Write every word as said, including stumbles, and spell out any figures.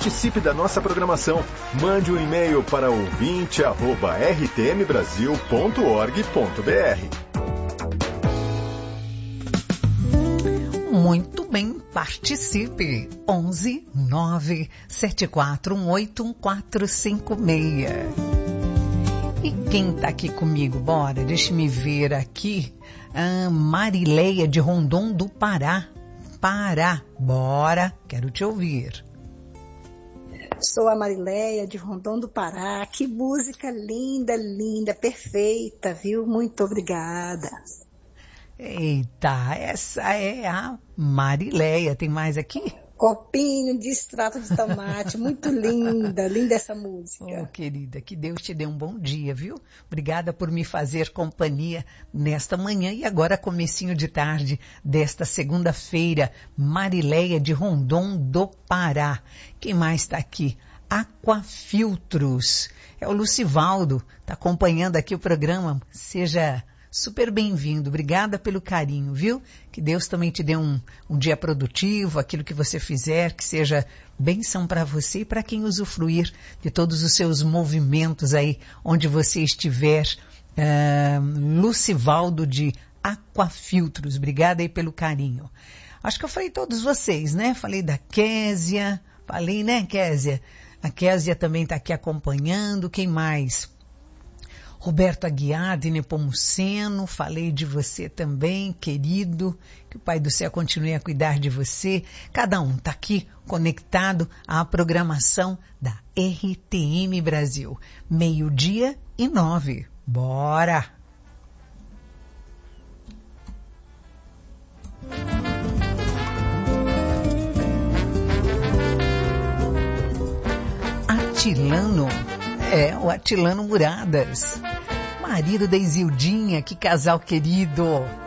Participe da nossa programação. Mande um e-mail para ouvinte arroba r t m brasil ponto org ponto b r. Muito bem, participe. onze nove sete quatro um oito um quatro cinco seis. E quem tá aqui comigo? Bora, deixa-me ver aqui. Ah, Marileia de Rondon do Pará. Pará, bora, quero te ouvir. Sou a Marileia de Rondon do Pará. Que música linda, linda, perfeita, viu? Muito obrigada. Eita, essa é a Marileia. Tem mais aqui? Copinho de extrato de tomate. Muito linda, linda essa música. Oh, querida, que Deus te dê um bom dia, viu? Obrigada por me fazer companhia nesta manhã e agora comecinho de tarde desta segunda-feira. Marileia de Rondon do Pará. Quem mais está aqui? Aquafiltros. É o Lucivaldo, está acompanhando aqui o programa. Seja super bem-vindo, obrigada pelo carinho, viu? Que Deus também te dê um, um dia produtivo, aquilo que você fizer, que seja bênção para você e para quem usufruir de todos os seus movimentos aí, onde você estiver. Uh, Lucivaldo de Aquafiltros, obrigada aí pelo carinho. Acho que eu falei todos vocês, né? Falei da Késia, falei, né, Késia? A Késia também está aqui acompanhando, quem mais? Roberto Aguiar, de Nepomuceno, falei de você também, querido, que o Pai do Céu continue a cuidar de você. Cada um está aqui conectado à programação da R T M Brasil. Meio-dia e nove. Bora! Atilano. É, o Atilano Muradas. Marido da Isildinha, que casal querido.